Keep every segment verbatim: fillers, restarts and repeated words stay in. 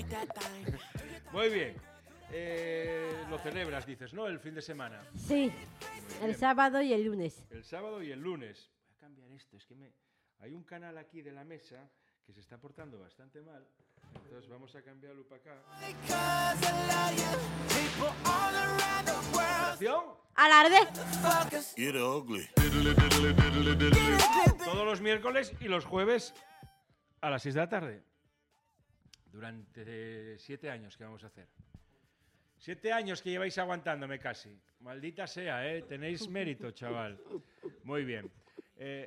Muy bien. Eh, lo celebras, dices, ¿no? El fin de semana. Sí, el sábado y el lunes. El sábado y el lunes. Voy a cambiar esto, es que me... hay un canal aquí de la mesa que se está portando bastante mal. Entonces vamos a cambiarlo para acá. ¿Atención? ¡Alarde! Get ugly. Todos los miércoles y los jueves a las seis de la tarde. Durante siete años que vamos a hacer. Siete años que lleváis aguantándome casi. Maldita sea, ¿eh? Tenéis mérito, chaval. Muy bien. Eh,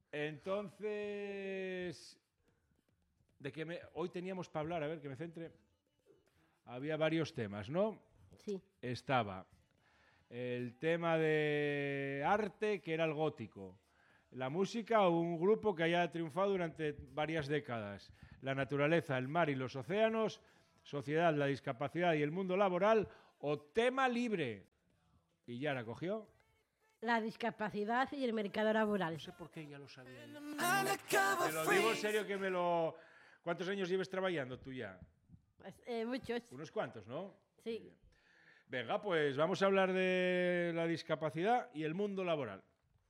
entonces... de que me... hoy teníamos para hablar, a ver, que me centre. Había varios temas, ¿no? Sí. Estaba el tema de arte, que era el gótico. La música, un grupo que haya triunfado durante varias décadas. La naturaleza, el mar y los océanos. Sociedad, la discapacidad y el mundo laboral. O tema libre. Y Yara cogió. La discapacidad y el mercado laboral. No sé por qué, ya lo sabía. Te lo digo en serio que me lo... ¿Cuántos años lleves trabajando tú ya? Pues, eh, muchos. Unos cuantos, ¿no? Sí. Venga, pues vamos a hablar de la discapacidad y el mundo laboral.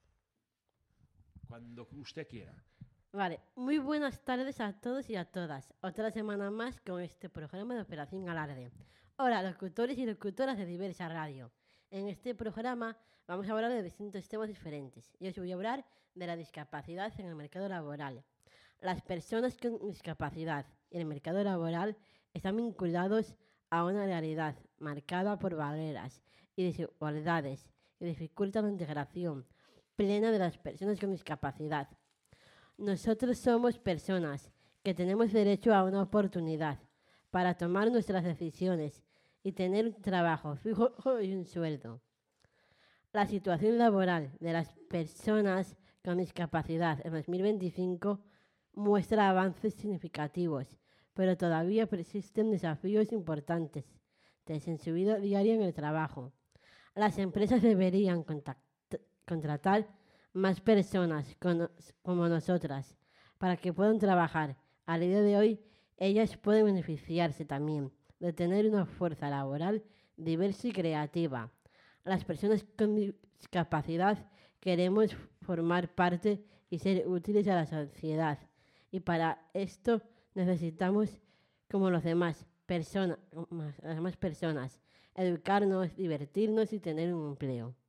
Cuando usted quiera. Vale, muy buenas tardes a todos y a todas. Otra semana más con este programa de Operación Alarde. Hola, locutores y locutoras de Diversa Radio. En este programa vamos a hablar de distintos temas diferentes. Yo os voy a hablar de la discapacidad en el mercado laboral. Las personas con discapacidad y el mercado laboral están vinculados a una realidad marcada por barreras y desigualdades que dificultan la integración plena de las personas con discapacidad. Nosotros somos personas que tenemos derecho a una oportunidad para tomar nuestras decisiones y tener un trabajo fijo y un sueldo. La situación laboral de las personas con discapacidad en dos mil veinticinco muestra avances significativos, pero todavía persisten desafíos importantes en su vida diaria en el trabajo. Las empresas deberían contratar más personas con, como nosotras para que puedan trabajar. A día de hoy, ellas pueden beneficiarse también de tener una fuerza laboral diversa y creativa. Las personas con discapacidad queremos formar parte y ser útiles a la sociedad. Y para esto necesitamos, como los demás, persona, las demás personas, educarnos, divertirnos y tener un empleo.